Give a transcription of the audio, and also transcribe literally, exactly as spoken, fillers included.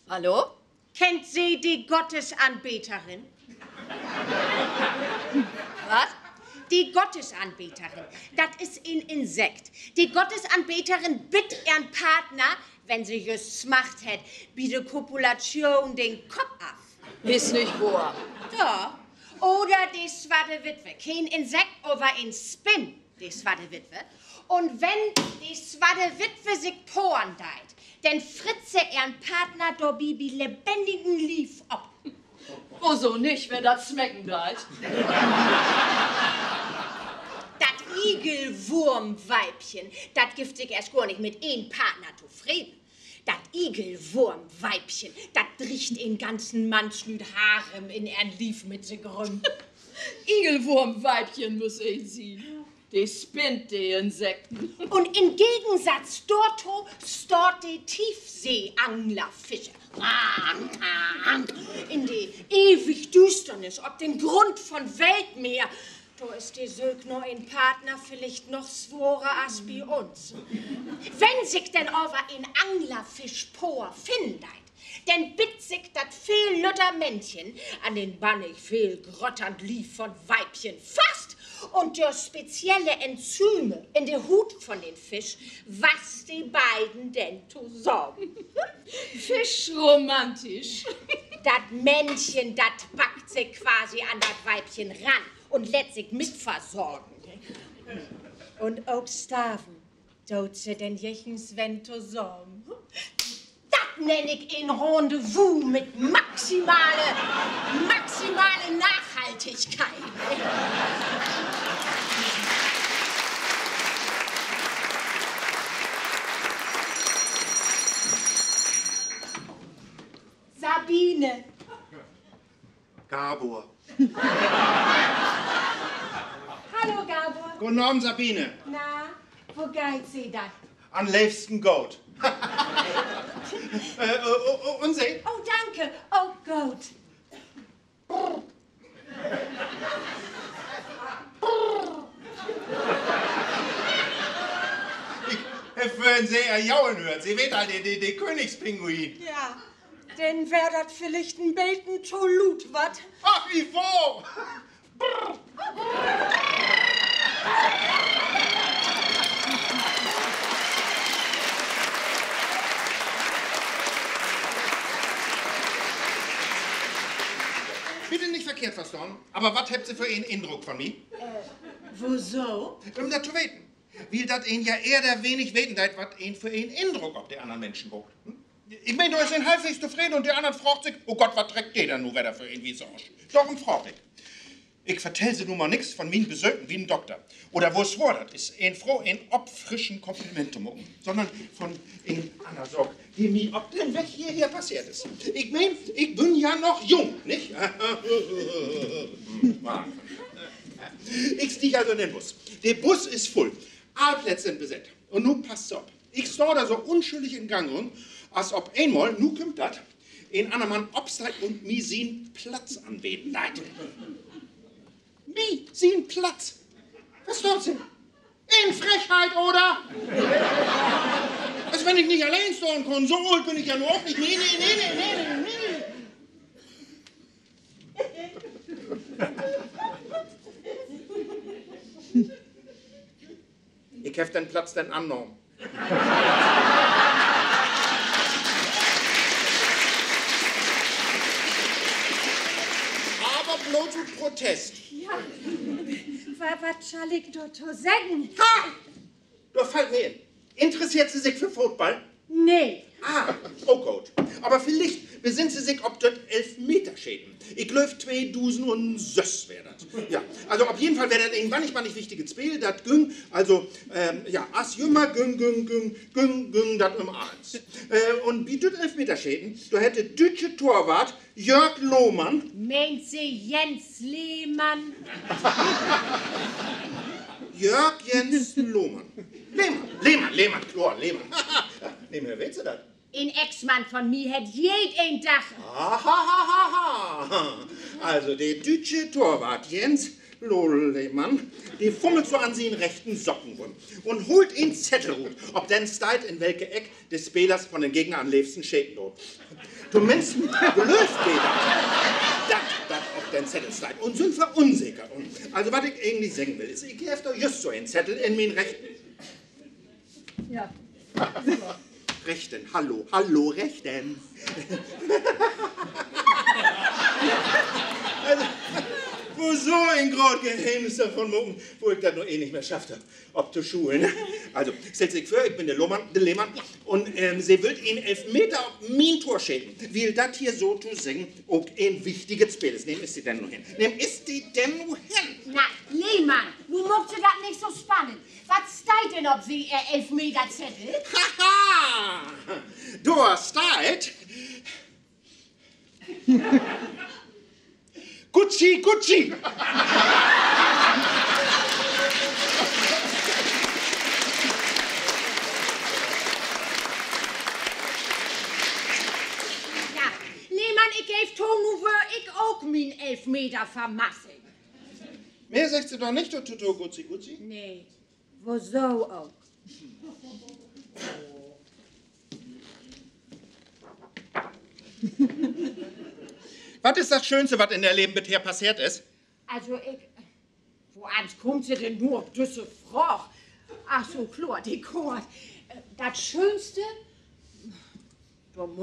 Hallo? Kennt sie die Gottesanbeterin? Was? Die Gottesanbeterin, das ist ein Insekt. Die Gottesanbeterin bittet ihren Partner, wenn sie just gemacht hat, bei der Kopulation den Kopf ab. Ist nicht wahr. Ja. Oder die Swarte Witwe. Kein Insekt, aber ein Spin, die Swarte Witwe. Und wenn die Swarte Witwe sich poren deit, dann fritze ihren Partner dobi bi lebendigen Lief ab. Wieso nicht, wenn das schmecken deit? Das Igelwurmweibchen, das gibt sich erst gar nicht mit einem Partner zufrieden. Das Igelwurmweibchen, das bricht den ganzen Mannslüd Harem in ihren Lief mit sich rum. Igelwurmweibchen muss ich sie. Die spinnt die Insekten. Und im Gegensatz dorto stort die Tiefseeanglerfische. In die ewig Düsternis, ob dem Grund von Weltmeer. Da ist die Sög nur ein Partner vielleicht noch sworer als bei uns. Wenn sich denn aber ein Anglerfisch por findet, denn bitt sich dat viel Lütter Männchen an den bannig viel grotternd Lief von Weibchen fast und der spezielle Enzyme in der Hut von den Fisch, was die beiden denn zusammen. Fischromantisch. Dat Männchen, dat backt sich quasi an dat Weibchen ran und lässt sich mitversorgen. Und auch Staven, dort sie den jechens wenn zusammen. Das nenne ich ein Rendezvous mit maximale, maximale Nachhaltigkeit. Sabine. Gabor. Hallo, Gabor. Guten Abend, Sabine. Na, wo geht sie dann? An liebsten Goat. äh, uh, und Sie? Oh, danke. Oh, gut. Ich, wenn Sie erjauen hört, Sie weht halt, die, die Königspinguin. Ja, denn wär dat vielleicht ein Belten Tolut, wat? Ach, wie wo? Bitte nicht verkehrt verstanden, aber was habt ihr für einen Eindruck von mir? Äh, wieso? Um das zu weten. Weil das ihn ja eher der wenig weten, was ihn für einen Eindruck auf die anderen Menschen guckt. Hm? Ich meine, du bist ihn halbwegs zufrieden und der andere fragt sich, oh Gott, was trägt der denn nur, wer da für ihn wie Sorge? Darum fragt ich. Ich vertell sie nun mal nix von meinen Besöken wie ein Doktor. Oder wo es war, das ist ein froh, ein obfrischen Kompliment zu machen, sondern von ein anderer Sorge, die mir ob den Weg hierher passiert ist. Ich mein, ich bin ja noch jung, nicht? Ich stieg also in den Bus. Der Bus ist voll. Alle Plätze sind besetzt. Und nun passt's auf. Ich stehe da so unschuldig in Gang rum, als ob einmal, nu kommt dat, ein anderer Mann obsteigt und mir sin Platz anbeten leitet. Wie? sin Platz? Was tut sie? In Frechheit, oder? Also wenn ich nicht allein stehen kann, so alt bin ich ja nur auch nicht. Nee, nee, nee, nee, nee, nee. Ich hab den Platz dann angenommen. Aber bloß zu Protest. Ja, was soll ich dort sagen? Ha! Da fällt mir in. Interessiert sie sich für Fußball? Nee. Ah, oh Gott. Aber vielleicht besinnt sie sich ob das Elfmeterschäden. Ich glaube, zwei Dusen und Söss wäre das. Ja, also auf jeden Fall wäre das irgendwann nicht mal nicht wichtiges Spiel. Das ging, also, ähm, ja, as jümmer güng, güng, güng, güng, güng, das im Eins. Äh, und wie das Elfmeterschäden, da hätte deutsche Torwart Jörg Lohmann. Meint sie Jens Lehmann? Jörg Jens Lohmann. Lehmann, Lehmann, Lehmann, klar, Lehmann. Nee, wer willst du das? Ein Ex-Mann von mir hat jeden Tag. Ahahaha. Also der deutsche Torwart Jens Lehmann, die fummelt so an sie in rechten Sockenbund und holt ihn Zettelhut, ob denn steit in welke Eck des Spielers von den Gegner am liebsten steht not. Du Mensch, gelöst jeder. Das, das, ob den Zettel steit. Und sind verunsichert. Und also, was ich eigentlich sagen will, ist, ich gebe doch just so einen Zettel in meinen rechten. Ja. Rechten, hallo, hallo, Rechten. Also, wo so ein großes Geheimnis davon mucken, wo ich das noch eh nicht mehr schafft habe, ob zu schulen. Also, stellt sich vor, ich bin der Lohmann, der Lehmann, und ähm, sie will ihn elf Meter auf mein Tor schäden. Will das hier so zu singen, auch ein wichtiges Spiel ist. Nehm ist die denn nur hin? Nehm ist die denn nur hin? Na, Lehmann, du muckst das nicht so spannend. Was steht denn ob sie ihr Elfmeter-Zettel? Haha! Du hast steht. Gucci, Gucci! Ja, Lehmann, ich gebe Ton, nu wür ich auch min Elfmeter vermassen. Mehr sagt sie doch nicht, du Tuto, Gucci, Gucci. Nee, wieso auch? Was ist das Schönste, was in der Leben bisher passiert ist? Also ich... Wo ans kommt sie denn nur auf diese Frage? Ach so, klar, die Kort. Das Schönste...